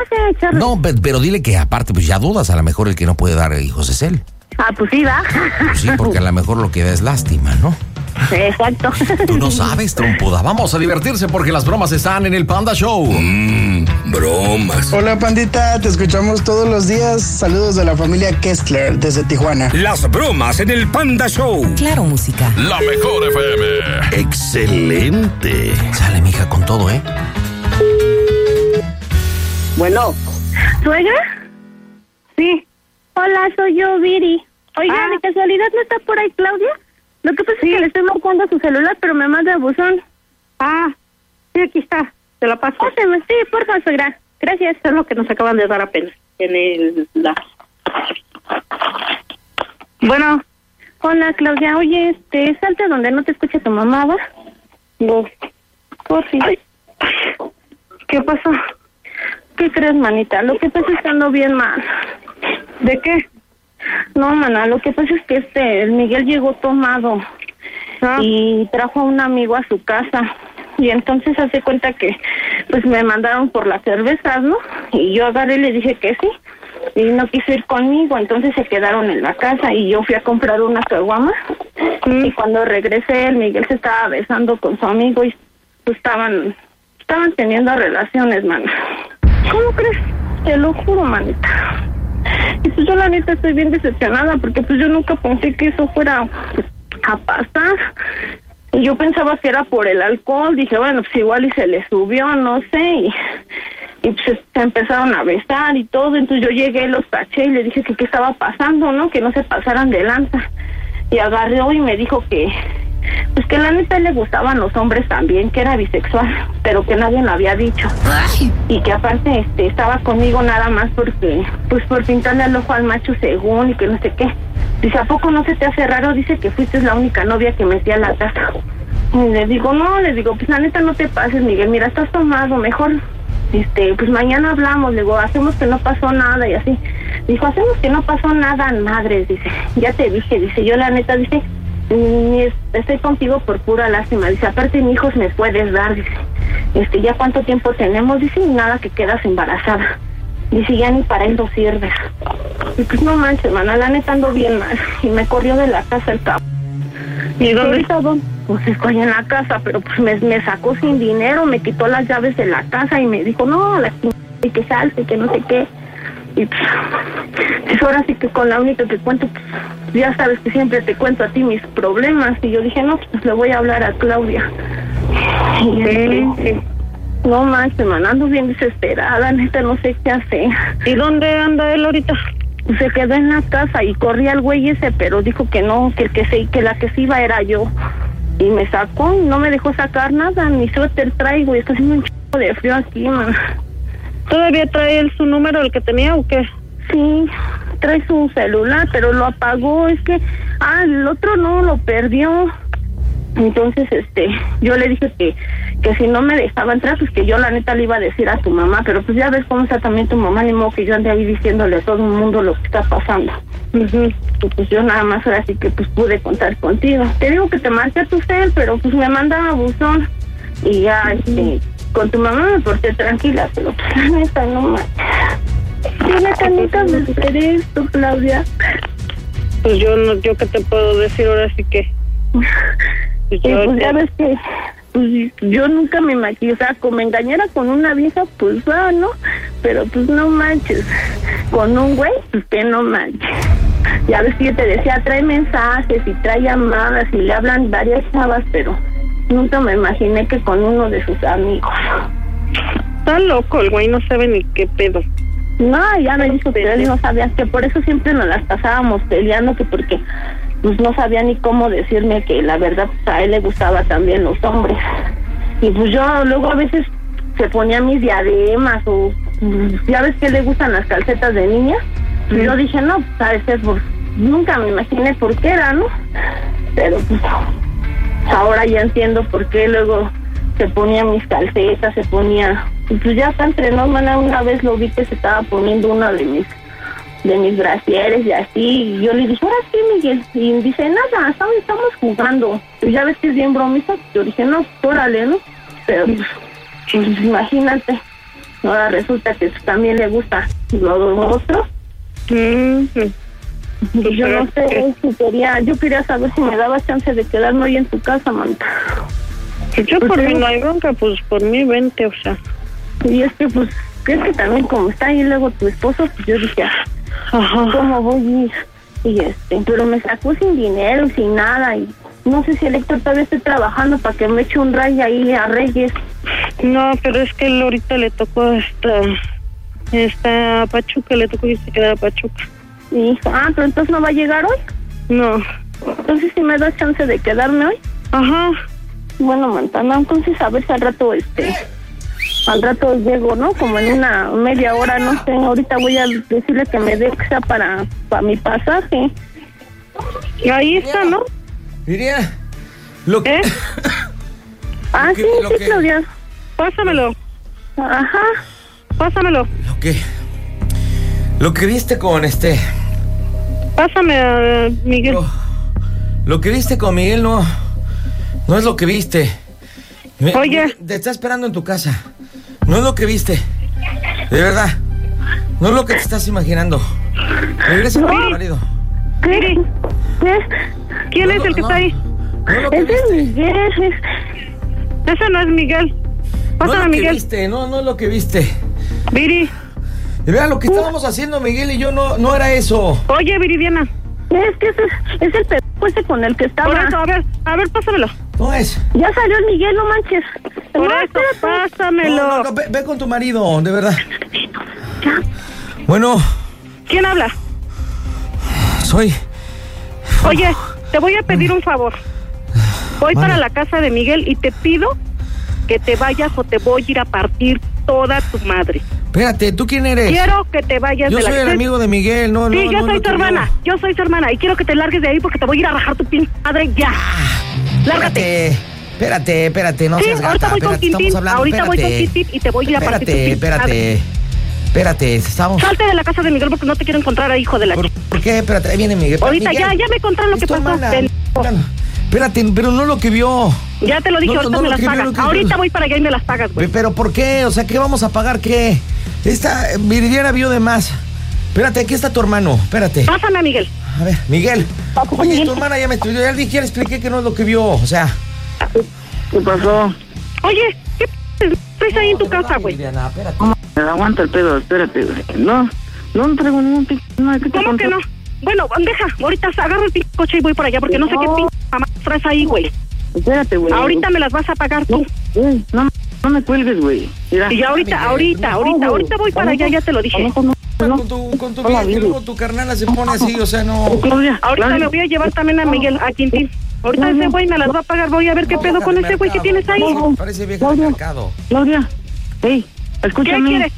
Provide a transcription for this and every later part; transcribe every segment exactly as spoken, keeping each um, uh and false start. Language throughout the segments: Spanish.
hace, Charlie? No, pe- pero dile que aparte, pues ya dudas, a lo mejor el que no puede dar hijos es él. Ah, pues sí, va. Pues sí, porque a lo mejor lo que da es lástima, ¿no? Exacto. Tú no sabes, trompuda. Vamos a divertirse porque las bromas están en el Panda Show. Mmm, bromas. Hola, pandita, te escuchamos todos los días. Saludos de la familia Kessler desde Tijuana. Las bromas en el Panda Show. Claro, música. La mejor F M. Excelente. Sale, mija, con todo, ¿eh? Bueno. ¿Suegra? Sí. Hola, soy yo, Viri. Oiga, Ah. ¿de casualidad no está por ahí Claudia? Lo que pasa Sí. es que le estoy marcando a su celular, pero me manda a buzón. Ah, sí, aquí está. Te la paso. Pásame, sí, por favor, suegra. Gracias. Es lo que nos acaban de dar apenas. En el... La... Bueno. Hola, Claudia. Oye, este, salte donde no te escuche tu mamá, ¿va? No. Por fin. Ay. ¿Qué pasó? ¿Qué crees, manita? Lo que pasa es que ando bien mal. ¿De qué? No, mana, lo que pasa es que este, el Miguel llegó tomado Ah. y trajo a un amigo a su casa. Y entonces hace cuenta que, pues me mandaron por las cervezas, ¿no? Y yo agarré y le dije que sí. Y no quiso ir conmigo, entonces se quedaron en la casa y yo fui a comprar una caguama. Mm. Y cuando regresé, el Miguel se estaba besando con su amigo y pues estaban, estaban teniendo relaciones, mana. ¿Cómo crees? Te lo juro, manita. Y pues yo la neta estoy bien decepcionada porque pues yo nunca pensé que eso fuera pues, a pasar. Y yo pensaba que era por el alcohol. Dije, bueno, pues igual y se le subió, no sé. Y, y pues se empezaron a besar y todo. Entonces yo llegué, los taché y le dije que qué estaba pasando, ¿no? Que no se pasaran de lanza. Y agarró y me dijo que pues que la neta le gustaban los hombres también, que era bisexual, pero que nadie lo había dicho. Ay. Y que aparte este estaba conmigo nada más porque, pues por pintarle el ojo al macho según y que no sé qué. Dice, ¿a poco no se te hace raro? Dice que fuiste la única novia que metí a la casa. Y le digo, no, le digo, pues la neta no te pases, Miguel, mira, estás tomado, mejor, este, pues mañana hablamos, le digo, hacemos que no pasó nada y así. Dijo, hacemos que no pasó nada, madres, dice, ya te dije, dice, yo la neta, dice, ni es- estoy contigo por pura lástima, dice, aparte ni hijos me puedes dar, dice, este, ya cuánto tiempo tenemos, dice, y nada que quedas embarazada, dice, ya ni para eso sirves. Y pues no manches, hermana, la neta ando bien mal, y me corrió de la casa el cabrón. ¿Y dónde? Ahorita, ¿dónde? Pues estoy en la casa, pero pues me, me sacó sin dinero, me quitó las llaves de la casa y me dijo, no, la chingada, y que salte, que no sé qué. Y pues, pues ahora sí que con la única que cuento, pues ya sabes que siempre te cuento a ti mis problemas. Y yo dije, no, pues le voy a hablar a Claudia. Y este, no más, hermano, ando bien desesperada, neta, no sé qué hacer. ¿Y dónde anda él ahorita? Pues se quedó en la casa y corría el güey ese, pero dijo que no, que el que se, que la que se iba era yo. Y me sacó, no me dejó sacar nada, ni suéter traigo, y está haciendo un chico de frío aquí, man. ¿Todavía trae él su número, el que tenía o qué? Sí, trae su celular, pero lo apagó, es que, ah, el otro no, lo perdió. Entonces, este, yo le dije que, que si no me dejaba entrar, pues que yo la neta le iba a decir a tu mamá, pero pues ya ves cómo está también tu mamá, ni modo que yo ande ahí diciéndole a todo el mundo lo que está pasando. Uh-huh. Y pues yo nada más ahora sí que pues pude contar contigo. Te digo que te marqué a tu cel, pero pues me mandaba buzón y ya, uh-huh. este, con tu mamá me porté tranquila, pero pues la neta no más. Yo neta nunca me esperé esto, Claudia. Pues yo no, yo qué te puedo decir ahora sí que... Pues, y pues ya ves que pues, yo nunca me imaginé, o sea, como me engañara con una vieja, pues va, ¿no? Pero pues no manches, con un güey, pues que no manches. Ya ves que yo te decía, trae mensajes y trae llamadas y le hablan varias chavas, pero nunca me imaginé que con uno de sus amigos. Está loco el güey, no sabe ni qué pedo. No, ya me dijo que él no sabía, que por eso siempre nos las pasábamos peleando, que porque pues no sabía ni cómo decirme que la verdad pues, a él le gustaba también los hombres. Y pues yo luego a veces se ponía mis diademas o pues, ya ves que le gustan las calcetas de niña. Y mm. yo dije, no, pues sabes que pues, nunca me imaginé por qué era, ¿no? Pero pues ahora ya entiendo por qué luego se ponía mis calcetas, se ponía... Y pues ya está entre nos, mana, una vez lo vi que se estaba poniendo una de mis de mis brasieres y así, y yo le dije, ahora sí, Miguel, y dice, nada, estamos, estamos jugando, y ya ves que es bien bromista, yo dije, no, órale, ¿no? Pero, pues, pues imagínate. Ahora resulta que también le gusta lo otro. Mm, Pues yo no sé si quería, yo quería saber si me daba chance de quedarme hoy en tu casa, manita. Yo por mí no hay bronca, pues por mí vente, o sea. Y es que pues, es que también como está ahí luego tu esposo, pues yo dije, ajá, ¿cómo voy a ir? Y este, pero me sacó sin dinero y sin nada, y no sé si el Héctor todavía esté trabajando para que me eche un ray ahí a Reyes. No, pero es que él ahorita le tocó esta, esta Pachuca, le tocó irse a quedar a Pachuca. Y dijo, ah, pero entonces no va a llegar hoy. No. Entonces si me da chance de quedarme hoy. Ajá. Bueno, Montana, entonces a ver si al rato, este, al rato llego, ¿no? Como en una media hora, no sé. Ahorita voy a decirle que me dé que sea para, para mi pasaje. Y ahí está, ¿no? Diría, lo que... ¿Eh? Ah, que- sí, lo sí, que- Claudia. Pásamelo, Ajá. pásamelo. Lo que... Lo que viste con este... Pásame a Miguel. Lo, lo que viste con Miguel no... No es lo que viste. Me- Oye. Te está esperando en tu casa. No es lo que viste. De verdad. No es lo que te estás imaginando. Regresa con tu marido. ¿Qué? ¿Qué? ¿Quién No, es el que no, está ahí? No es lo que Ese es viste. Miguel. Ese no es Miguel. No Pásame es a lo que Miguel. viste. No, no es lo que viste. Viri. De verdad, lo que estábamos haciendo Miguel y yo no, no era eso. Oye, Viridiana. Es que ese es, es el pedazo ese con el que estaba. Por eso, a ver, a ver, pásamelo. No es. Ya salió el Miguel, no manches. Por No, eso, espérate. pásamelo. No, no, no, ve, ve con tu marido, de verdad. Bueno, ¿Quién habla? soy... Oye, te voy a pedir un favor. Voy Vale. para la casa de Miguel y te pido que te vayas o te voy a ir a partir toda tu madre. Espérate, ¿tú quién eres? Quiero que te vayas Yo de la soy el casa. amigo de Miguel, no, no, Sí, yo no, soy no tu te hermana, digo. yo soy tu hermana y quiero que te largues de ahí porque te voy a ir a rajar tu pinche madre ya. Lárgate. Espérate, espérate, espérate, no Sí, seas ahorita gata, voy con espérate, Tintín, estamos hablando, ahorita voy con espérate. Tintín y te voy a ir a partir tu Espérate, pinche madre. espérate, espérate, estamos... Salte de la casa de Miguel porque no te quiero encontrar ahí, hijo de la ¿Por, ch... por qué? Espérate, ahí viene Miguel. Ahorita Miguel, ya, ya me contaron lo es que tu pasó. hermana. Ven. Espérate, pero no lo que vio. Ya te lo dije, No, ahorita no, me lo las que vio, pagas. lo que vio. Ahorita voy para allá y me las pagas, güey. ¿Pero por qué? O sea, ¿qué vamos a pagar? ¿Qué? Esta Viridiana vio de más. Espérate, aquí está tu hermano, espérate. Pásame a Miguel. A ver, Miguel. Papu, Oye, Miguel. tu hermana ya me estudió, ya le dije, ya le expliqué que no es lo que vio, o sea... ¿Qué pasó? Oye, ¿qué p... traes ahí en tu de verdad, casa, güey? Viridiana, espérate. Me aguanta el pedo, espérate, güey. No, no traigo ningún p... No, ¿qué te ¿Cómo contó? que no? Bueno, deja, ahorita agarro el pinche coche y voy para allá porque no sé qué pinche mamá traes ahí, güey. Espérate, güey. Ahorita me las vas a pagar tú. Güey, no, no me cuelgues, güey. Mira. Y ya ahorita, Miguel, ahorita, no, ahorita, güey. ahorita voy para allá, ya te lo dije. No, no, no, Con tu, con tu Hola, vieja, y Viri. luego tu carnala se pone así, o sea, no... Claudia, Ahorita Claudia. me voy a llevar también a Miguel, a Quintín. Ahorita ese güey me las va a pagar, voy a ver qué No, pedo con del ese güey que mercado, tienes ahí. parece- Parece vieja de Claudia. mercado. Claudia, hey, ¿Qué escúchame. quieres?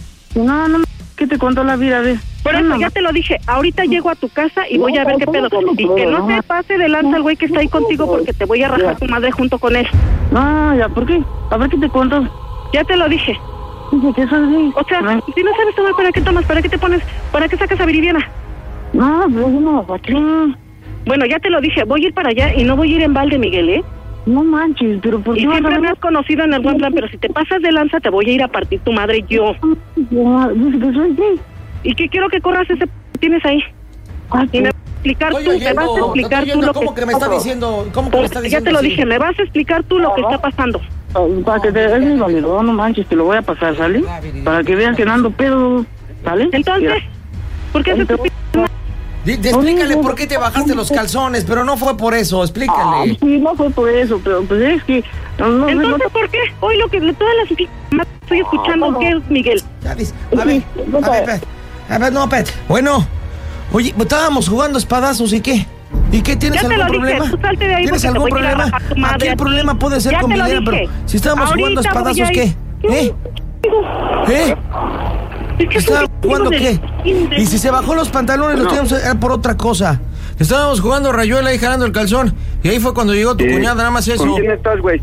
No, no, ¿qué te contó la vida? A ver. Por eso, ya te lo dije, ahorita llego a tu casa y voy a ver qué pedo. Y que no se pase de lanza el güey que está ahí contigo porque te voy a rajar tu madre junto con él. No, ya, ¿por qué? A ver qué te contó. Ya te lo dije. Dice que eso es gay. O sea, No, si no sabes tomar, ¿para qué tomas? ¿Para qué te pones? ¿Para qué sacas a Viridiana? no, pero no, ¿para qué? Bueno, ya te lo dije, voy a ir para allá y no voy a ir en balde, Miguel, ¿eh? No manches, pero ¿por Y qué vas a siempre me ver? has conocido en el buen plan, pero si te pasas de lanza te voy a ir a partir tu madre yo. Ya, dice que soy gay. ¿Y qué quiero que corras ese p que tienes ahí? Ay, Y me vas a explicar Estoy tú, me vas a oyendo, explicar estoy tú oyendo, lo ¿cómo que me está diciendo? ¿Cómo que me está Ya diciendo te lo así? dije, me vas a explicar tú lo que está pasando. para que te es mi valedor, no manches, te lo voy a pasar, ¿sale? Para que vean que no ando pedo, ¿sale? Entonces, Mira. ¿por qué haces tu p? Di- di- explícale por qué te bajaste los calzones, pero no fue por eso, Ah, explícale. sí, no fue por eso, pero pues es que... No, no, no, Entonces, ¿por qué? Hoy lo que todas las p más estoy escuchando, ¿qué es, Miguel? Ya dice, a ver, a ver, espérate, a ver, no, espérate. Bueno, oye, estábamos jugando espadazos, ¿y qué? ¿Y qué? ¿Tienes Ya te algún lo dije, problema? tú salte de ahí ¿Tienes porque te algún voy a ir a problema? rajar tu madre Aquí a el ti. problema puede ser Ya con te lo Miguel, pero dije. si estábamos jugando Ahorita voy espadazos, a ¿qué? ir. ¿Eh? ¿Eh? Es que ¿Estábamos es un jugando hijo qué? de- kinder. Y si se bajó los pantalones, los teníamos era por otra cosa. Estábamos jugando rayuela y jalando el calzón. Y ahí fue cuando llegó tu Sí. cuñada, nada más eso. ¿Con quién estás, güey?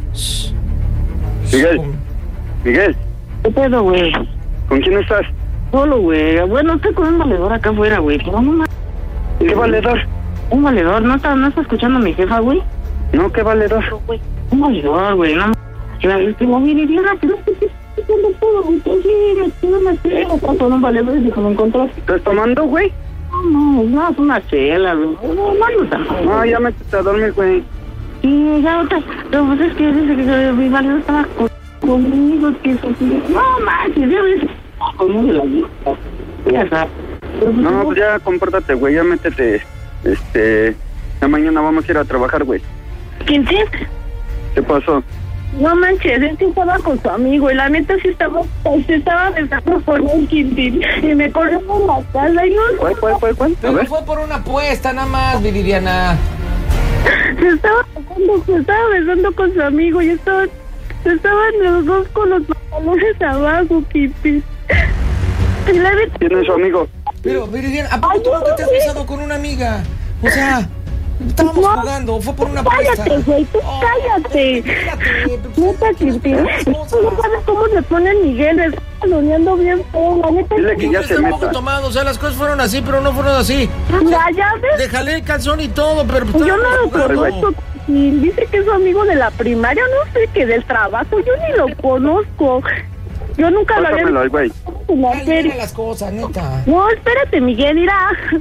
Miguel, Miguel, ¿Qué pedo, güey? ¿con quién estás? Solo, güey. Bueno, estoy con un valedor acá afuera, güey. Pero no mames. ¿Qué valedor? Un valedor. ¿No está, no está escuchando a mi jefa, güey? No, ¿qué valedor? Un valedor, güey. No mames. La, es que la Viridiana, pero es que... todo, güey, sí, me estuve metiendo con un valedor y dijo, me encontraste. ¿Estás tomando, güey? No, no, es una chela, güey. No, no, no. No, ya métete a dormir, güey. Sí, ya otra. Pero pues es que dice que mi valedor estaba con, conmigo, que eso, no manches, ya ves, conmigo la lista. Ya sabes. No, pues ya compórtate, güey, ya métete. Este, ya mañana vamos a ir a trabajar, güey. ¿Quintín? ¿Qué pasó? No manches, es que estaba con su amigo y la neta sí estaba, se estaba besando con un Quintín y me corrió por la casa y no... ¿Cuál, cuál, cuál, cuál? A Pero ver. fue por una apuesta, nada más, Viridiana. Se estaba besando, se estaba besando con su amigo y estaban, estaban los dos con los pantalones abajo, Quintín. Y la neta... ¿Quién es su amigo? Pero, Viridiana, ¿a poco tú nunca te has besado con una amiga? O sea, estábamos No. jugando, fue por una apuesta. Cállate, güey, tú Oh, cállate. espérate, Neta, Quintín, tú no sabes cómo se pone Miguel, está caloneando bien feo, la neta. Dile que ya se Está un poco meta. tomado, o sea, las cosas fueron así, pero no fueron así. Ya, ya ves. Déjale el calzón y todo, pero pues, Yo no lo estábamos jugando. conozco. Y dice que es su amigo de la primaria, no sé, que del trabajo, yo ni lo conozco. Yo nunca lo había Pásamelo, güey. en la Ay, serie. mira las cosas, neta. No, espérate, Miguel, mira.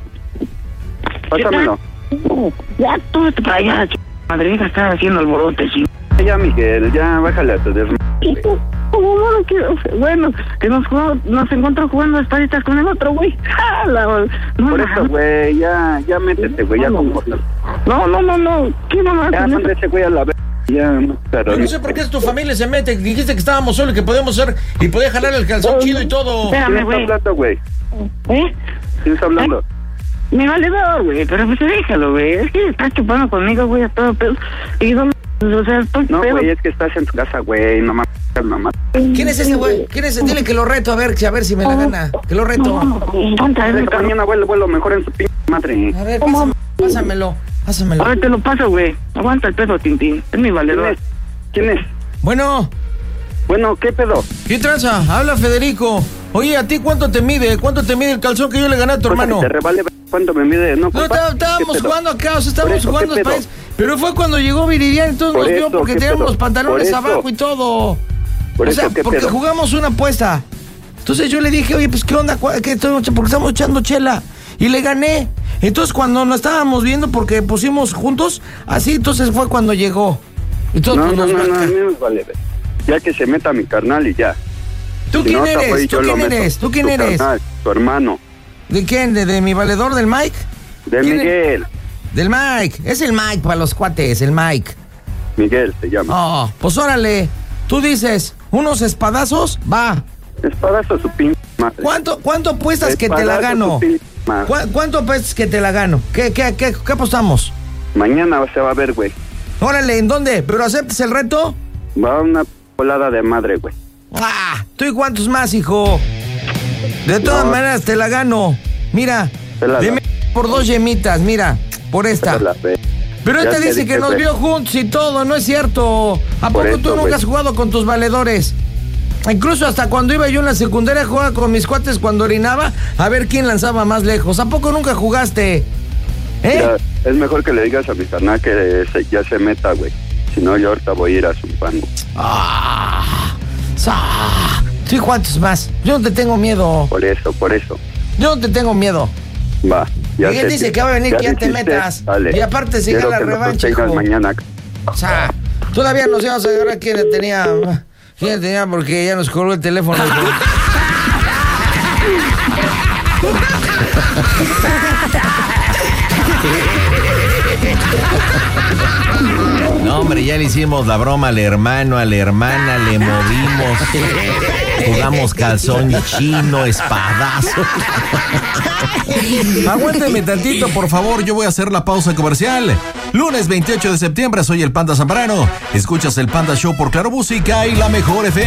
Pásamelo. Ya, tú te para allá, ch... madre, hija, estás haciendo alborote, sí. Ya, Miguel, ya bájale a tu desmadre. ¿Cómo no lo quiero? Bueno, que nos jugamos, nos encontró jugando espaditas con el otro, güey. Ja, la- no, Por eso, güey, ya, ya métete, güey, ya compórtate. no, no, no, no. ¿Qué mamá? Ya, manda ese güey a la vez. Ya, pero... Yo no sé por qué tu familia se mete. Dijiste que estábamos solos y que podíamos ser y podía jalar el calzón chido y todo. ¿Quién Espérame, está güey. hablando, güey? ¿Eh? ¿Quién está hablando? Mi valedor, güey, pero pues déjalo, güey. Es que está chupando conmigo, güey, a todo pedo. Y no, o sea, estoy No, pedo. güey, es que estás en tu casa, güey, no mames, mamá. ¿Quién es ese güey? ¿Quién es ese? Dile que lo reto, a ver, a ver si me la gana. Que lo reto. No, ponte a ver, Esta mañana vuelo, vuelo mejor en su pinche madre. A ver, pásame- pásamelo, pásamelo. a ver, te lo paso, güey. Aguanta el pedo, Tintín. Es mi ¿Quién valedor. es? ¿Quién es? Bueno, Bueno, ¿qué pedo? ¿qué tranza? Habla Federico. Oye, ¿a ti cuánto te mide? ¿Cuánto te mide el calzón que yo le gané a tu Cosa que hermano? Te revale cuánto me mide. No, No, compa, está- ¿qué estábamos pedo? jugando acá, o sea, Por estábamos eso, jugando ¿qué pedo? Spice. Pero fue cuando llegó Viridiana, entonces Por nos vio eso, porque ¿qué teníamos pedo? los pantalones Por eso. abajo y todo. Por o eso, sea, ¿qué porque pedo? jugamos una apuesta. Entonces yo le dije, oye, pues, ¿qué onda? ¿Cuál- qué estoy- porque estamos echando chela. Y le gané. Entonces, cuando nos estábamos viendo, porque pusimos juntos, así, entonces fue cuando llegó. Entonces, No, pues, no, nos no, no, marca. a mí me vale, güey. Ya que se meta mi carnal y ya. ¿Tú Si quién no, otra, eres? güey, ¿Tú yo lo quién meto. eres? ¿Tú quién Tu eres? carnal, tu hermano. ¿De quién? ¿De, de mi valedor, del Mike? De ¿Quién es? Miguel. Del Mike. Es el Mike para los cuates, el Mike. Madre. Miguel se llama. Oh, pues órale. Tú dices, ¿unos espadazos? Va. Espadazo su pinche madre. ¿Cuánto, cuánto apuestas que te la Espadazo gano? su pinche madre. ¿Cu- ¿Cuánto apuestas que te la gano? ¿Qué, qué, qué, qué apostamos? Mañana se va a ver, güey. Órale, ¿en dónde? ¿Pero aceptas el reto? Va una volada de madre, güey. Ah, ¿tú y cuántos más, hijo? De todas No. maneras te la gano. Mira, Te la dime por dos yemitas, mira, por esta. Te la ve. Pero Ya esta te dice dije, que nos güey. vio juntos y todo, no es cierto. ¿A Por poco eso, tú nunca güey. has jugado con tus valedores? Incluso hasta cuando iba yo en la secundaria jugaba con mis cuates cuando orinaba a ver quién lanzaba más lejos. ¿A poco nunca jugaste? ¿Eh? Ya, es mejor que le digas a mi carnal que se- ya se meta, güey. Si no, yo ahorita voy a ir a su pan. Ah, sa- ¿Tú y cuántos más? Yo no te tengo miedo. Por eso, por eso. Yo no te tengo miedo. Va. Ya Miguel sé dice que- que va a venir, que ya te dijiste, metas. dale. Y aparte sigue Quiero la que nos revancha, sostengas hijo. mañana. O sea, todavía nos íbamos a ver quién tenía. ¿Quién tenía? Porque ya nos colgó el teléfono. hijo. No, hombre, ya le hicimos la broma al hermano, a la hermana, le movimos. Jugamos calzón chino, espadazo. Aguánteme tantito, por favor, yo voy a hacer la pausa comercial. Lunes veintiocho de septiembre, soy el Panda Zambrano. Escuchas el Panda Show por Claro Música y la Mejor F M.